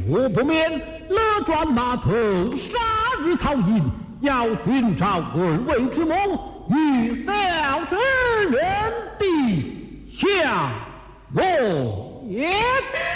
我不免勒转马头，杀入曹营，要寻找二位之谋，与小者。